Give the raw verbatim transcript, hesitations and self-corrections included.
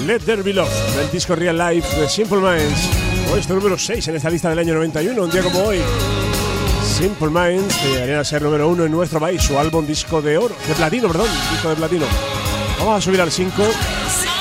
Let There Be Love, del disco Real Life de Simple Minds. Puesto número seis en esta lista del año noventa y uno, un día como hoy. Simple Minds, que llegaría a ser número uno en nuestro país, su álbum disco de oro, de platino, perdón, disco de platino. Vamos a subir al cinco.